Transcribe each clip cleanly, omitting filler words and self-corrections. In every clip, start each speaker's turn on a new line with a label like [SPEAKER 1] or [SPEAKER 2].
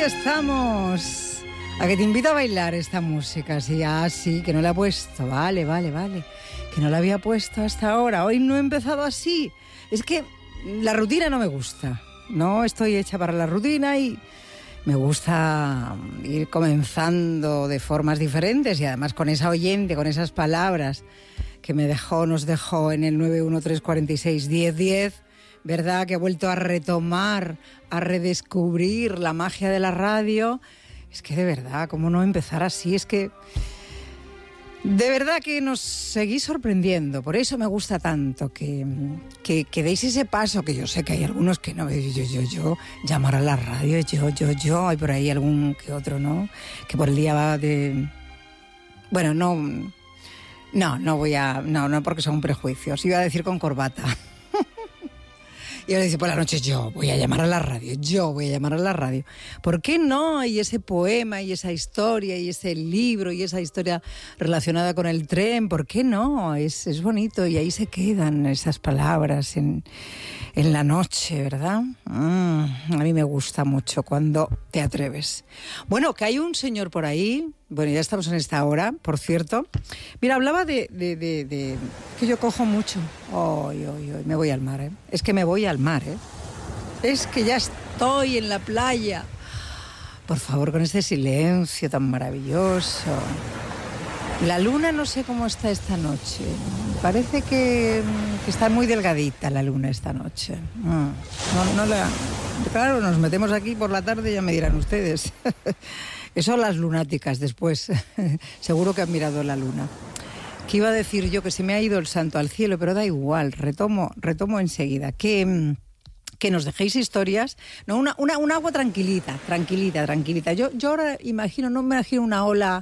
[SPEAKER 1] estamos. A que te invito a bailar esta música. Sí, sí, que no la he puesto. Vale. Que no la había puesto hasta ahora. Hoy no he empezado así. Es que la rutina no me gusta. No estoy hecha para la rutina y me gusta ir comenzando de formas diferentes y además con esa oyente, con esas palabras que nos dejó en el 913461010, ¿verdad? Que he vuelto a retomar, a redescubrir la magia de la radio. Es que de verdad, ¿cómo no empezar así? Es que de verdad que nos seguís sorprendiendo. Por eso me gusta tanto que deis ese paso, que yo sé que hay algunos que no. Yo, llamar a la radio, yo. Hay por ahí algún que otro, ¿no? Que por el día va de... Bueno, no porque son prejuicios. Iba a decir con corbata. Y ahora dice, por la noche yo voy a llamar a la radio. ¿Por qué no? Y ese poema, y esa historia, y ese libro, y esa historia relacionada con el tren, ¿por qué no? Es bonito y ahí se quedan esas palabras en la noche, ¿verdad? A mí me gusta mucho cuando te atreves. Bueno, que hay un señor por ahí, bueno, ya estamos en esta hora, por cierto. Mira, hablaba de que yo cojo mucho. Hoy, me voy al mar, ¿eh? Es que me voy al mar, ¿eh? Es que ya estoy en la playa. Por favor, con este silencio tan maravilloso. La luna no sé cómo está esta noche. Parece que está muy delgadita la luna esta noche. Claro, nos metemos aquí por la tarde, ya me dirán ustedes. Eso las lunáticas después. Seguro que han mirado la luna. Que iba a decir yo que se me ha ido el santo al cielo, pero da igual, retomo enseguida. Que nos dejéis historias. No, un agua tranquilita. Yo ahora no me imagino una ola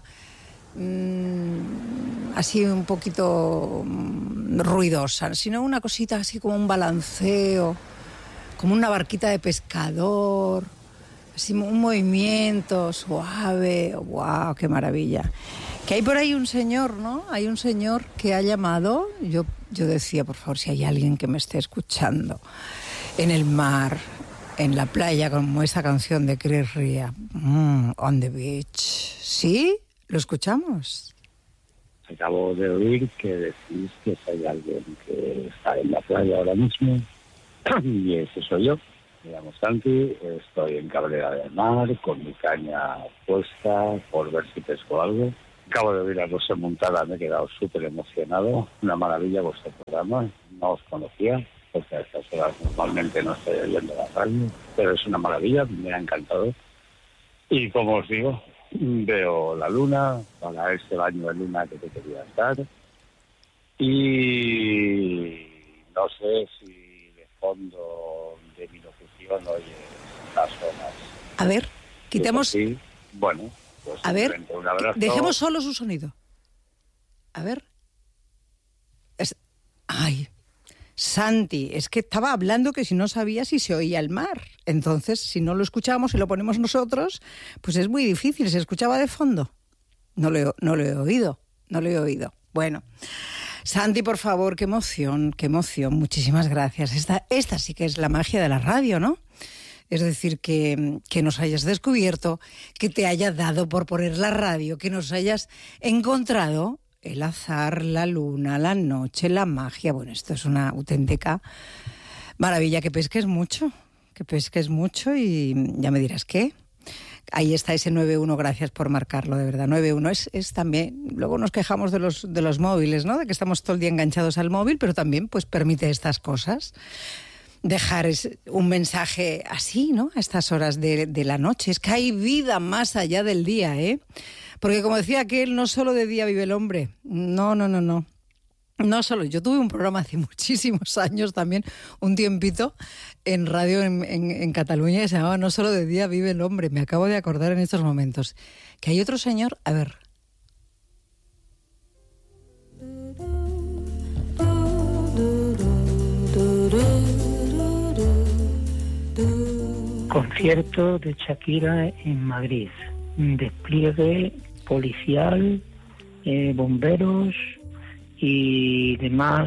[SPEAKER 1] así un poquito ruidosa, sino una cosita así como un balanceo, como una barquita de pescador, así un movimiento suave. ¡Wow! ¡Qué maravilla! Que hay por ahí un señor, ¿no? Hay un señor que ha llamado. Yo decía, por favor, si hay alguien que me esté escuchando en el mar, en la playa, como esa canción de Chris Ria, On the Beach. ¿Sí? ¿Lo escuchamos?
[SPEAKER 2] Acabo de oír que decís que hay alguien que está en la playa ahora mismo, y ese soy yo. Me llamo Santi, estoy en Cabrera del Mar con mi caña puesta por ver si pesco algo. Acabo de oír a José Montada, me he quedado súper emocionado. Una maravilla vuestro programa, no os conocía, porque a estas horas normalmente no estoy oyendo la radio, pero es una maravilla, me ha encantado. Y como os digo, veo la luna para este baño de luna que te quería dar. Y no sé si de fondo de mi locución oyes las zonas.
[SPEAKER 1] A ver, quitemos...
[SPEAKER 2] Sí, bueno, pues
[SPEAKER 1] a ver,
[SPEAKER 2] un abrazo.
[SPEAKER 1] Dejemos solo su sonido. A ver. Ay, Santi, es que estaba hablando que si no sabía si se oía el mar. Entonces, si no lo escuchamos y lo ponemos nosotros, pues es muy difícil. ¿Se escuchaba de fondo? No lo he oído. Bueno, Santi, por favor, qué emoción. Muchísimas gracias. Esta sí que es la magia de la radio, ¿no? Es decir, que nos hayas descubierto, que te haya dado por poner la radio, que nos hayas encontrado el azar, la luna, la noche, la magia. Bueno, esto es una auténtica maravilla. Que pesques mucho y ya me dirás qué. Ahí está ese 91, gracias por marcarlo, de verdad. 91 es también, luego nos quejamos de los móviles, ¿no? De que estamos todo el día enganchados al móvil, pero también pues permite estas cosas. Dejar un mensaje así, ¿no? A estas horas de la noche. Es que hay vida más allá del día, ¿eh? Porque como decía aquel, no solo de día vive el hombre. No. No solo. Yo tuve un programa hace muchísimos años también, un tiempito, en radio en Cataluña, que se llamaba No solo de día vive el hombre. Me acabo de acordar en estos momentos. Que hay otro señor, a ver...
[SPEAKER 3] Concierto de Shakira en Madrid. Despliegue policial, bomberos y demás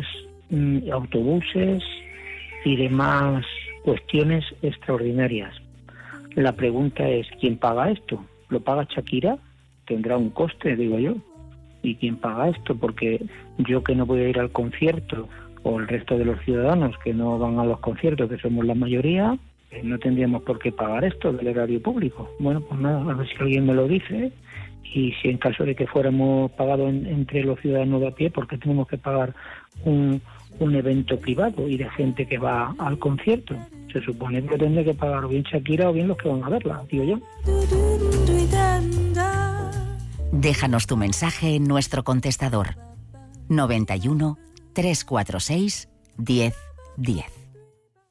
[SPEAKER 3] autobuses y demás cuestiones extraordinarias. La pregunta es, ¿quién paga esto? ¿Lo paga Shakira? Tendrá un coste, digo yo. ¿Y quién paga esto? Porque yo que no voy a ir al concierto, o el resto de los ciudadanos que no van a los conciertos, que somos la mayoría, no tendríamos por qué pagar esto del erario público. Bueno, pues nada, a ver si alguien me lo dice, y si en caso de que fuéramos pagados entre los ciudadanos de a pie, ¿por qué tenemos que pagar un evento privado y de gente que va al concierto? Se supone que lo tendrá que pagar o bien Shakira o bien los que van a verla, digo yo.
[SPEAKER 4] Déjanos tu mensaje en nuestro contestador 91 346 1010.